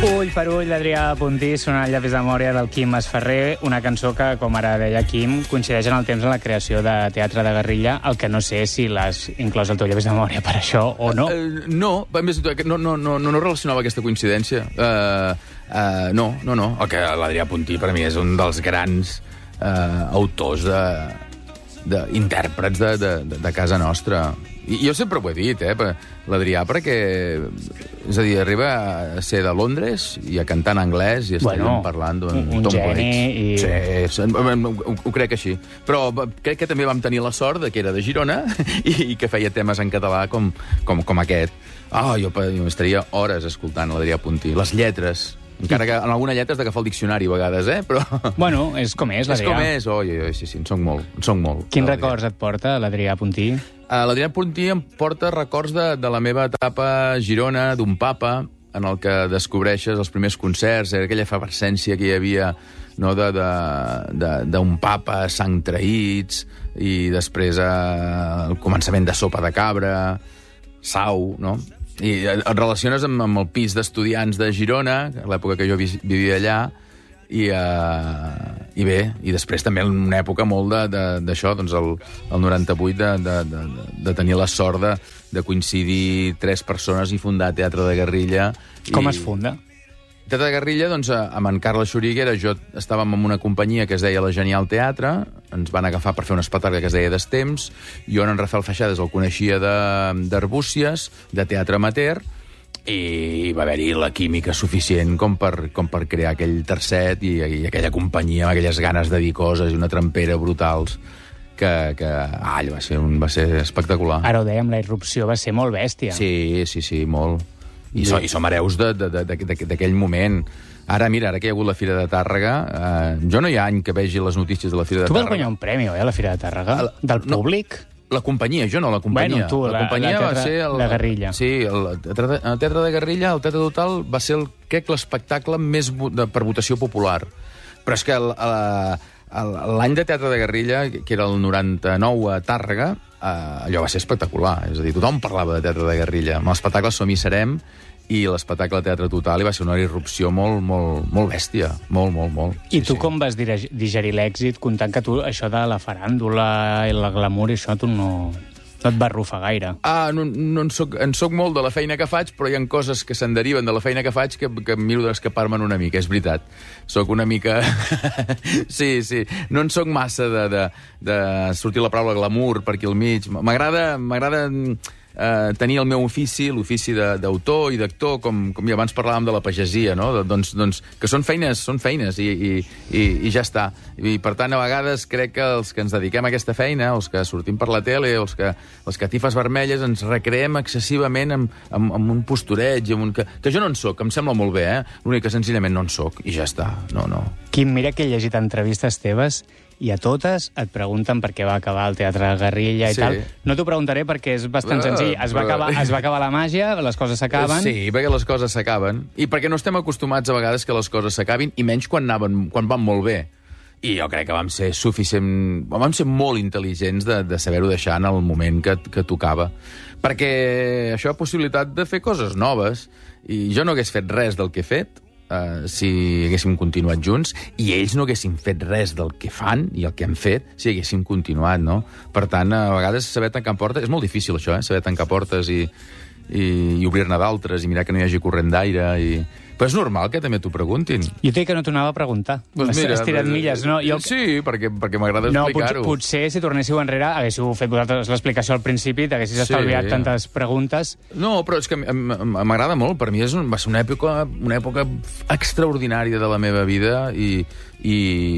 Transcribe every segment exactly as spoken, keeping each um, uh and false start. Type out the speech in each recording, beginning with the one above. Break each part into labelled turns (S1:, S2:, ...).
S1: Ull per ull, Adrià Puntí, sonant el llapis de memòria del Quim Masferrer, una cançó que, com ara deia Quim, coincideix en el temps en la creació de Teatre de Guerrilla, el que no sé si l'has inclòs al teu llapis de memòria per això o no.
S2: Uh, no, a més, no, no, no, no, no relacionava aquesta coincidència. Uh, uh, no, no, no. El que l'Adrià Puntí, per mi, és un dels grans uh, autors de, de intèrprets de, de, de, de casa nostra. I jo sempre ho he dit, eh, l'Adrià, perquè, és a dir, arriba a ser de Londres i a cantar en anglès i estaríem
S1: bueno,
S2: parlant d'un
S1: un
S2: Tom
S1: geni
S2: Waits.
S1: i...
S2: Sí, ho, ho crec així. Però crec que també vam tenir la sort de que era de Girona i, i que feia temes en català com, com, com aquest. Oh, jo, jo estaria hores escoltant l'Adrià Puntí. Les lletres... Encara que en alguna lletra has d'agafar el diccionari a vegades, eh? Però...
S1: Bueno, és com és, l'Adrià.
S2: És com és, oi, oi, sí, sí, en soc molt, en soc molt.
S1: Quins records et porta l'Adrià Puntí?
S2: Uh, L'Adrià Puntí em porta records de, de la meva etapa a Girona, d'un papa, en el que descobreixes els primers concerts, aquella efervescència que hi havia, no, d'un papa sang traïts, i després uh, el començament de Sopa de Cabra, Sau, no? I et relaciones amb, amb el pis d'estudiants de Girona, a l'època que jo vi, vivia allà, i, uh, i bé, i després també en una època molt d'això, doncs el, el noranta-vuit, de, de, de, de tenir la sort de, de coincidir tres persones i fundar Teatre de Guerrilla.
S1: Com
S2: i...
S1: es funda?
S2: Teatre de Guerrilla, doncs, amb en Carles Xuriguera, jo estàvem en una companyia que es deia La Genial Teatre, ens van agafar per fer un espectacle que es deia Destemps, jo en Rafael Feixades el coneixia d'Arbúcies, de, de teatre amateur, i va haver-hi la química suficient com per, com per crear aquell tercet i, i aquella companyia amb aquelles ganes de dir coses i una trempera brutals que, que ah, va ser, un, va ser espectacular.
S1: Ara ho dèiem, la irrupció va ser molt bèstia.
S2: Sí, sí, sí, molt. I, so, i som hereus d'aquell moment. Ara, mira, ara que hi ha hagut la Fira de Tàrrega, eh, jo no hi ha any que vegi les notícies de la Fira de
S1: tu
S2: Tàrrega.
S1: Tu vas guanyar un premi, oi, a la Fira de Tàrrega?
S2: El,
S1: Del públic?
S2: No, la companyia, jo no, la companyia.
S1: Bueno, tu,
S2: la,
S1: la,
S2: companyia
S1: la teatre
S2: va ser el,
S1: de Guerrilla.
S2: Sí, el, el, el Teatre de Guerrilla, el Teatre Total, va ser, el, crec, l'espectacle més de, per votació popular. Però és que l'any de Teatre de Guerrilla, que era el noranta-nou a Tàrrega, eh, allò va ser espectacular. És a dir, tothom parlava de Teatre de Guerrilla. Amb l'espectacle Som hi serem, i l'espectacle Teatre Total i va ser una irrupció molt, molt, molt bèstia. Molt, molt, molt.
S1: I
S2: sí,
S1: tu
S2: sí.
S1: com vas digerir l'èxit, comptant que tu això de la faràndula i la glamour i això tu no, no et va arrufar gaire?
S2: Ah, no, no en, soc, en soc molt de la feina que faig, però hi ha coses que se'n deriven de la feina que faig que, que miro d'escapar-me'n una mica, és veritat. Soc una mica... sí, sí. No en soc massa de, de, de sortir la paraula glamour per aquí al mig. M'agrada... m'agrada Uh, tenir el meu ofici, l'ofici d'autor i d'actor, com, com ja abans parlàvem de la pagesia, no? Doncs, doncs, que són feines, són feines i, i, i, i ja està. I, per tant, a vegades crec que els que ens dediquem a aquesta feina, els que sortim per la tele, els que les catifes vermelles, ens recreem excessivament amb, amb, amb un postureig, amb un, que, que jo no en soc, em sembla molt bé, eh? L'únic que senzillament no en soc, i ja està. No, no.
S1: Quim, mira que he llegit entrevistes teves i a totes et pregunten per què va acabar el Teatre de Guerrilla i sí. tal. No t'ho preguntaré perquè és bastant uh, senzill. Es va, acabar, es va acabar la màgia, les coses s'acaben...
S2: Sí, perquè les coses s'acaben. I perquè no estem acostumats a vegades que les coses s'acabin, i menys quan, anaven, quan van molt bé. I jo crec que vam ser suficient... Vam ser molt intel·ligents de, de saber-ho deixar en el moment que, que tocava. Perquè això ha possibilitat de fer coses noves. I jo no hagués fet res del que he fet, Uh, si haguéssim continuat junts, i ells no haguessin fet res del que fan i el que han fet si haguéssim continuat, no? Per tant, a vegades saber tancar portes... És molt difícil, això, eh? Saber tancar portes i, i, i obrir-ne d'altres, i mirar que no hi hagi corrent d'aire, i... Però és normal que també t'ho preguntin.
S1: Jo t'he que no t'ho anava a preguntar.
S2: Pues mira,
S1: Has tirat milles, no? Jo...
S2: Sí, perquè, perquè m'agrada
S1: no,
S2: explicar-ho.
S1: Pot, potser, si tornéssiu enrere, haguéssiu fet vosaltres l'explicació al principi, t'haguessis sí. estalviat tantes preguntes.
S2: No, però és que m'agrada molt. Per mi és un, va ser una època, una època extraordinària de la meva vida, i, i,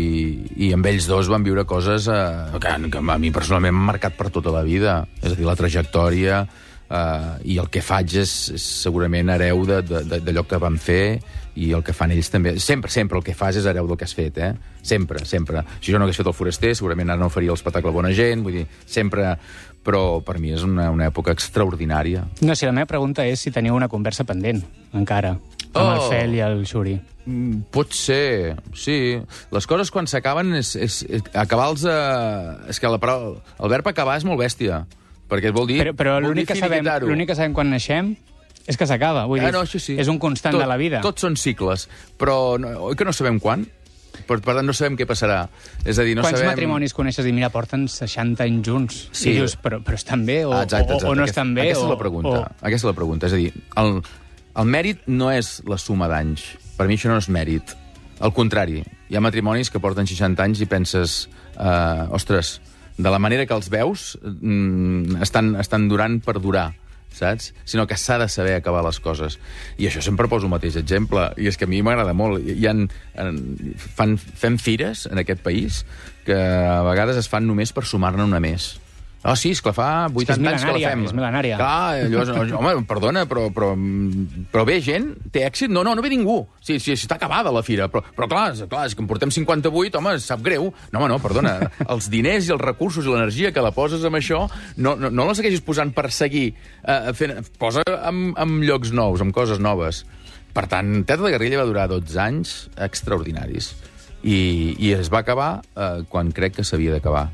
S2: i amb ells dos van viure coses eh, que, que a mi personalment m'han marcat per tota la vida. És a dir, la trajectòria... Uh, i el que faig és, és segurament hereu d'allò que vam fer, i el que fan ells també. Sempre, sempre el que fas és hereu del que has fet, eh? Sempre, sempre. Si jo no hagués fet El Foraster, segurament ara no faria l'espectacle Bona Gent, vull dir, sempre... Però per mi és una, una època extraordinària.
S1: No, si la meva pregunta és si teniu una conversa pendent, encara, amb oh. el Fel i el Xuri.
S2: Mm, pot ser, sí. Les coses quan s'acaben és, és, és acabar-los... Eh, és que la paraula, el verb acabar és molt bèstia. Perquè vol dir...
S1: Però, però l'únic que, sabem, que sabem quan naixem És que s'acaba, vull
S2: Ah,
S1: dir,
S2: no, això sí.
S1: és un constant
S2: tot,
S1: de la vida.
S2: Tots són cicles, però no, oi que no sabem quan? Per, per tant, no sabem què passarà. És a dir, no
S1: Quants
S2: sabem...
S1: matrimonis coneixes i mira, porten seixanta anys junts?
S2: Sí.
S1: I dius, però, però estan bé o,
S2: Ah, exacte, exacte.
S1: o, o no
S2: Aquesta-
S1: estan bé?
S2: Aquesta
S1: o,
S2: és la pregunta.
S1: O...
S2: Aquesta és la pregunta. És a dir, el, el mèrit no és la suma d'anys. Per mi això no és mèrit. Al contrari, hi ha matrimonis que porten seixanta anys i penses, eh, ostres, de la manera que els veus, mm, estan, estan durant per durar, saps? Sinó que s'ha de saber acabar les coses. I això sempre poso el mateix exemple, i és que a mi m'agrada molt. Hi ha, en, fan, fem fires en aquest país que a vegades es fan només per sumar-ne una més. Ah, sí, esclar, fa vuitanta anys que la
S1: mil·lenària,
S2: fem.
S1: és mil·lenària.
S2: Clar, llavors, home, perdona, però, però, però ve gent? Té èxit? No, no, no ve ningú. Sí, sí, està acabada la fira, però, però clar, clar, és que en portem cinquanta-vuit, home, sap greu. No, home, no, perdona, els diners i els recursos i l'energia que la poses amb això, no, no, no la segueixis posant per seguir eh, fent... Posa en, en llocs nous, en coses noves. Per tant, Teatre de Guerrilla va durar dotze anys extraordinaris. I, i es va acabar eh, quan crec que s'havia d'acabar.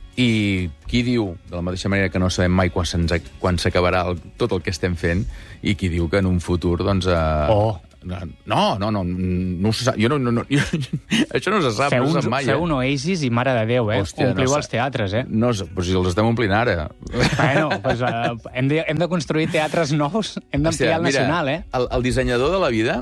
S2: I qui diu, de la mateixa manera que no sabem mai quan se'ns ac- quan s'acabarà el- tot el que estem fent, i qui diu que en un futur, doncs... Eh,
S1: Oh.
S2: No, no, no, no se sap. Jo no, no, no, jo, això no se sap,
S1: Feu,
S2: no se
S1: uns,
S2: sap mai.
S1: feu
S2: eh?
S1: un Oasis i mare de Déu, eh?
S2: Hòstia,
S1: Ompliu
S2: no
S1: els
S2: sé.
S1: teatres, eh?
S2: No, sé, però si els estem omplint ara.
S1: Bueno, doncs, uh, hem, de, hem de construir teatres nous, hem d'ampliar el
S2: mira,
S1: nacional, eh?
S2: El, el dissenyador de la vida,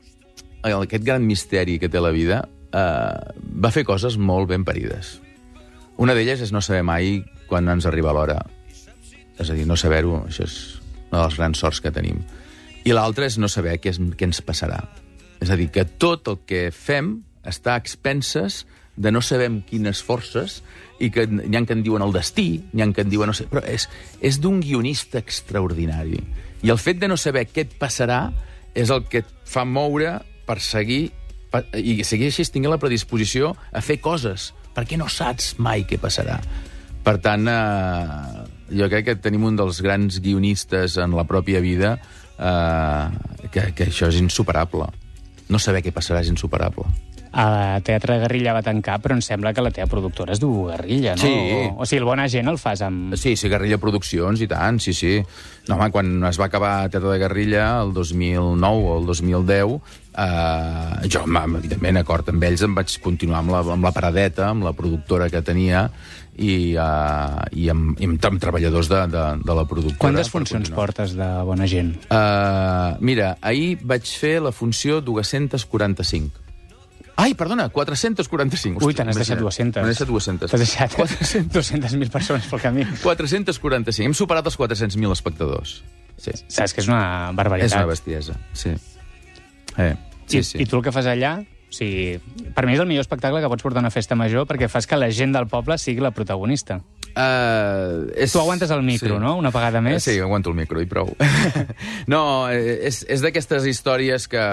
S2: el, aquest gran misteri que té la vida, eh, va fer coses molt ben parides. Una d'elles és no saber mai quan ens arriba l'hora. És a dir, no saber-ho, això és una de les grans sorts que tenim. I l'altra és no saber què, és, què ens passarà. És a dir, que tot el que fem està a expenses de no sabem quines forces, i que n'hi ha que en diuen el destí, n'hi ha que en diuen no sé... Però és, és d'un guionista extraordinari. I el fet de no saber què et passarà és el que et fa moure per seguir, per, i seguir així tinguent la predisposició a fer coses, perquè no saps mai què passarà. Per tant, eh, jo crec que tenim un dels grans guionistes en la pròpia vida, eh, que, que això és insuperable. No saber què passarà és insuperable.
S1: El Teatre de Guerrilla va tancar, però em sembla que la teva productora es diu Guerrilla, no?
S2: Sí.
S1: O, o sigui, el Bona Gent el fas amb...
S2: Sí, sí, Guerrilla Produccions, i tant, sí, sí. No, home, quan es va acabar Teatre de Guerrilla, el dos mil nou o el dos mil deu, eh, jo, evidentment, acord amb ells, em vaig continuar amb la, amb la paradeta, amb la productora que tenia, i, uh, i, amb, i amb, amb treballadors de, de, de la productora.
S1: Quantes funcions portes de Bona Gent?
S2: Uh, mira, ahir vaig fer la funció dos-cents quaranta-cinc. Ai, perdona, quatre-cents quaranta-cinc.
S1: Ui, te n'has deixat dues-centes.
S2: M'he deixat dues-centes.
S1: T'has deixat dues-centes mil persones pel camí.
S2: quatre-cents quaranta-cinc. Hem superat els quatre-cents mil espectadors. Sí.
S1: Saps que és una barbaritat.
S2: És una bestiesa, sí. Eh, sí,
S1: I,
S2: sí.
S1: I tu el que fas allà... O sigui, per mi és el millor espectacle que pots portar a una festa major perquè fas que la gent del poble sigui la protagonista.
S2: Uh, és...
S1: Tu aguantes el micro,
S2: sí.
S1: no? Una vegada més.
S2: Sí, aguanto el micro i prou. No, és, és d'aquestes històries que,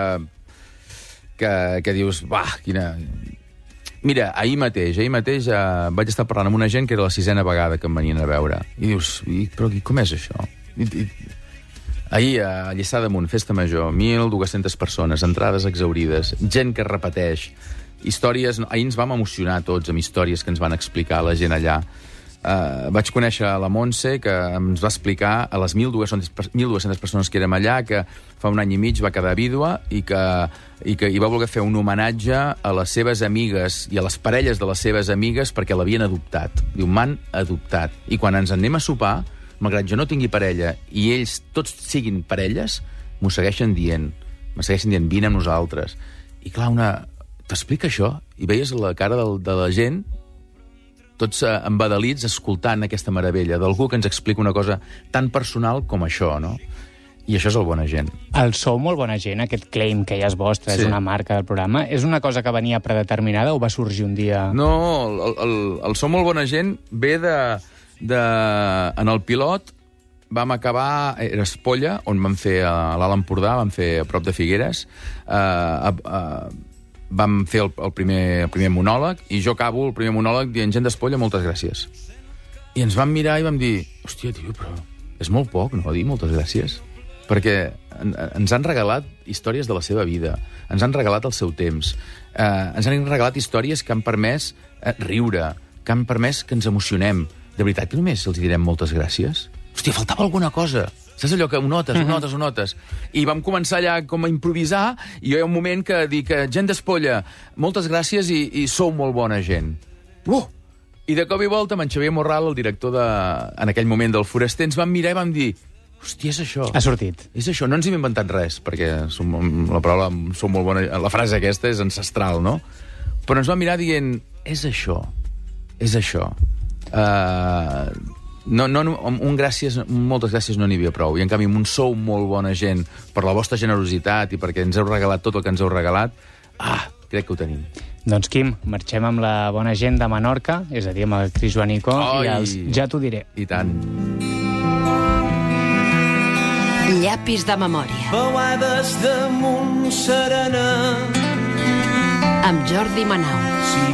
S2: que, que dius, bah, quina... Mira, ahir mateix, ahir mateix eh, vaig estar parlant amb una gent que era la sisena vegada que em venien a veure. I dius, I, però com és això? I, i, ahir, a Lliçà d'Amunt, festa major, mil dues-centes persones, entrades exaurides, gent que repeteix, històries... Ahir ens vam emocionar tots amb històries que ens van explicar la gent allà. Uh, vaig conèixer la Montse, que ens va explicar a les mil dues-centes persones que érem allà, que fa un any i mig va quedar vídua i que, i que hi va voler fer un homenatge a les seves amigues i a les parelles de les seves amigues perquè l'havien adoptat. Diu, m'han adoptat. I quan ens en anem a sopar, malgrat jo no tingui parella i ells tots siguin parelles, m'ho segueixen dient. Me segueixen dient, vine amb nosaltres. I clar, una... t'explica això? I veies la cara del, de la gent tots embadalits escoltant aquesta meravella d'algú que ens explica una cosa tan personal com això, no? I això és el Bona Gent.
S1: El Sou molt bona gent, aquest claim que ja és vostre,
S2: Sí.
S1: és una marca del programa, és una cosa que venia predeterminada o va sorgir un dia...
S2: No, el, el, el Som molt bona gent ve de, de... En el pilot vam acabar... Era Espolla, on vam fer a l'Alt Empordà, vam fer a prop de Figueres, eh, a, a, vam fer el, el, primer, el primer monòleg, i jo acabo el primer monòleg dient, gent d'Espolla, moltes gràcies. I ens vam mirar i vam dir, hòstia, tio, però és molt poc, no?, dir moltes gràcies. Perquè en, ens han regalat històries de la seva vida, ens han regalat el seu temps, eh, ens han regalat històries que han permès eh, riure, que han permès que ens emocionem. De veritat que només els direm moltes gràcies? Hòstia, faltava alguna cosa. Saps allò que ho notes, ho notes, ho notes? I vam començar allà com a improvisar, i hi ha un moment que dic, gent d'Espolla, moltes gràcies i, i sou molt bona gent. Uh! I de cop i volta, amb en Xavier Morral, el director de, en aquell moment del Foraster, ens vam mirar i vam dir, hòstia, és això.
S1: Ha sortit.
S2: És això, no ens hem inventat res, perquè som, la paraula som molt bona, la frase aquesta és ancestral, no? Però ens vam mirar dient, és això, és això. Uh, no, no, un gràcies, moltes gràcies no n'hi havia prou, i en canvi, un sou molt bona gent per la vostra generositat i perquè ens heu regalat tot el que ens heu regalat, ah, crec que ho tenim.
S1: Doncs, Quim, marxem amb la bona gent de Menorca, és a dir, amb el Cris Joanico, i els Ja t'ho diré.
S2: I tant.
S3: Llapis de memòria.
S4: Veuades damunt serena
S3: Amb Jordi Manau.
S4: si